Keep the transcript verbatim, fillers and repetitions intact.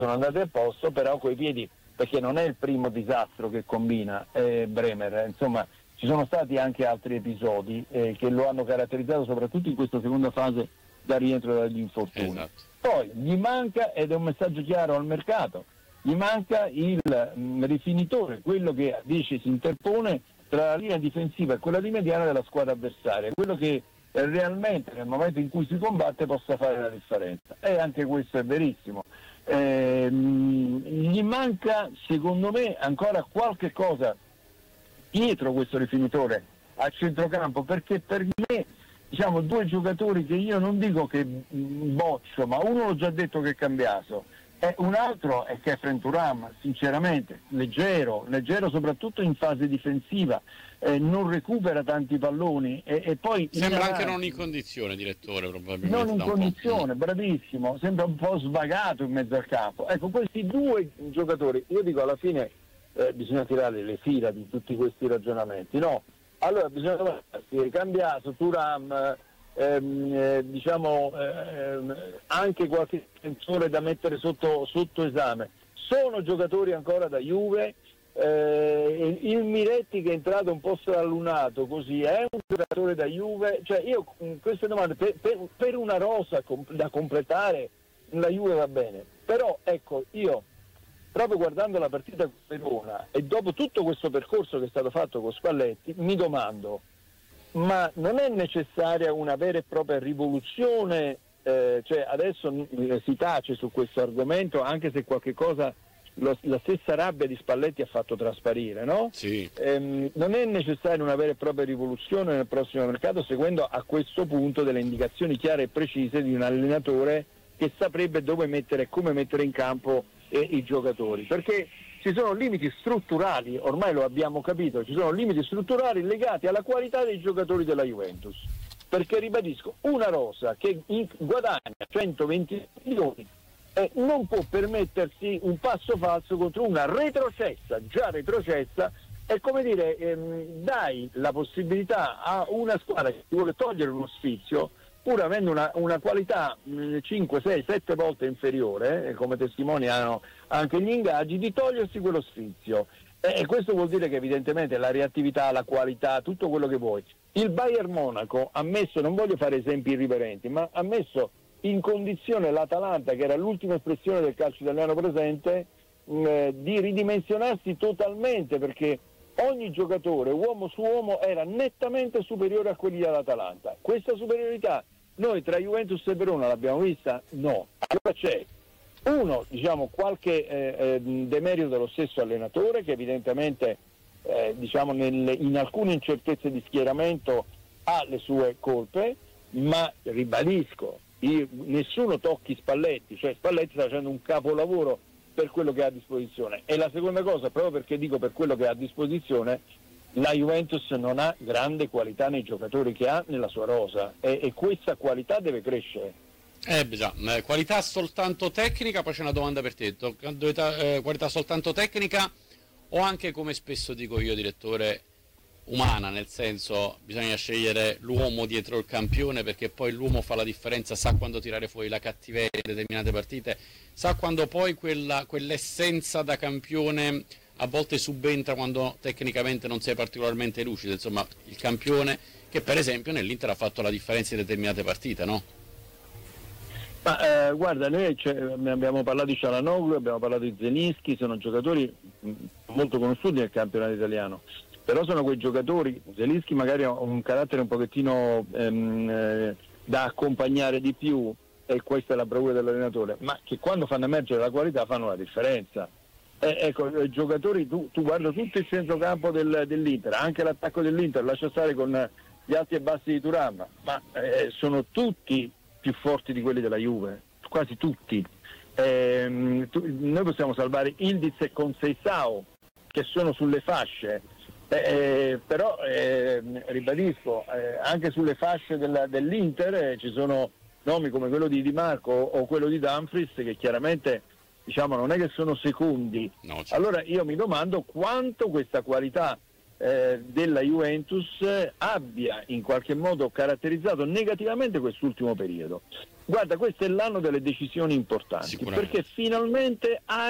sono andate a posto, però coi piedi, perché non è il primo disastro che combina eh, Bremer, insomma ci sono stati anche altri episodi eh, che lo hanno caratterizzato soprattutto in questa seconda fase da rientro dagli infortuni. Esatto. Poi gli manca, ed è un messaggio chiaro al mercato, gli manca il mh, rifinitore, quello che dice si interpone tra la linea difensiva e quella di mediana della squadra avversaria, quello che eh, realmente nel momento in cui si combatte possa fare la differenza. E anche questo è verissimo. Eh, mh, gli manca secondo me ancora qualche cosa dietro questo rifinitore a centrocampo, perché per me diciamo due giocatori che io non dico che mh, boccio, ma uno l'ho già detto che è cambiato, e un altro è Khéphren Thuram, sinceramente leggero, leggero soprattutto in fase difensiva, eh, non recupera tanti palloni e, e poi sembra in anche avanti, non in condizione, direttore, probabilmente non in da un condizione, bravissimo, sembra un po' svagato in mezzo al campo. Ecco, questi due giocatori, io dico alla fine eh, bisogna tirare le fila di tutti questi ragionamenti, no? Allora bisogna trovarsi cambiato Thuram, ehm, eh, diciamo ehm, anche qualche difensore da mettere sotto, sotto esame. Sono giocatori ancora da Juve, eh, il Miretti che è entrato un po' strallunato così, è un giocatore da Juve, cioè io queste domande per, per, per una rosa comp- da completare la Juve va bene, però ecco io proprio guardando la partita con Verona e dopo tutto questo percorso che è stato fatto con Spalletti mi domando, ma non è necessaria una vera e propria rivoluzione, eh, cioè adesso si tace su questo argomento anche se qualche cosa lo, la stessa rabbia di Spalletti ha fatto trasparire, no? Sì. Ehm, non è necessaria una vera e propria rivoluzione nel prossimo mercato, seguendo a questo punto delle indicazioni chiare e precise di un allenatore che saprebbe dove mettere e come mettere in campo eh, i giocatori, perché ci sono limiti strutturali, ormai lo abbiamo capito, ci sono limiti strutturali legati alla qualità dei giocatori della Juventus, perché ribadisco, una rosa che in, guadagna centoventi milioni eh, non può permettersi un passo falso contro una retrocessa, già retrocessa, è come dire, ehm, dai la possibilità a una squadra che vuole togliere uno sfizio, pur avendo una, una qualità mh, cinque, sei, sette volte inferiore, eh, come testimoniano anche gli ingaggi, di togliersi quello sfizio. E eh, questo vuol dire che evidentemente la reattività, la qualità, tutto quello che vuoi. Il Bayern Monaco ha messo, non voglio fare esempi irriverenti, ma ha messo in condizione l'Atalanta, che era l'ultima espressione del calcio italiano presente, mh, di ridimensionarsi totalmente, perché ogni giocatore, uomo su uomo, era nettamente superiore a quelli dell'Atalanta. Questa superiorità noi tra Juventus e Verona l'abbiamo vista? No. Allora c'è uno, diciamo, qualche eh, eh, demerito dello stesso allenatore, che evidentemente eh, diciamo nelle, in alcune incertezze di schieramento ha le sue colpe, ma ribadisco, io, nessuno tocchi Spalletti, cioè Spalletti sta facendo un capolavoro per quello che ha a disposizione. E la seconda cosa, proprio perché dico per quello che ha a disposizione, la Juventus non ha grande qualità nei giocatori che ha nella sua rosa e, e questa qualità deve crescere. Eh già, eh, qualità soltanto tecnica, poi c'è una domanda per te, to- qualità, eh, qualità soltanto tecnica o anche, come spesso dico io, direttore, umana, nel senso bisogna scegliere l'uomo dietro il campione, perché poi l'uomo fa la differenza, sa quando tirare fuori la cattiveria in determinate partite, sa quando poi quella, quell'essenza da campione a volte subentra quando tecnicamente non sei particolarmente lucido, insomma il campione che per esempio nell'Inter ha fatto la differenza in determinate partite, no? Ma eh, guarda, noi abbiamo parlato di Çalhanoğlu, abbiamo parlato di Zelinski, sono giocatori mh, molto conosciuti nel campionato italiano, però sono quei giocatori, Zelinski magari ha un carattere un pochettino ehm, eh, da accompagnare di più, e questa è la bravura dell'allenatore, ma che quando fanno emergere la qualità fanno la differenza. Eh, ecco, i giocatori, tu, tu guarda tutto il centrocampo del, dell'Inter, anche l'attacco dell'Inter, lascia stare con gli alti e bassi di Thuram, ma eh, sono tutti più forti di quelli della Juve, quasi tutti. Eh, tu, noi possiamo salvare Ildiz e Conceição, che sono sulle fasce, eh, però eh, ribadisco, eh, anche sulle fasce della, dell'Inter eh, ci sono nomi come quello di Di Marco o quello di Dumfries che chiaramente, diciamo, non è che sono secondi. No, certo. Allora io mi domando quanto questa qualità eh, della Juventus eh, abbia in qualche modo caratterizzato negativamente quest'ultimo periodo. Guarda, questo è l'anno delle decisioni importanti, perché finalmente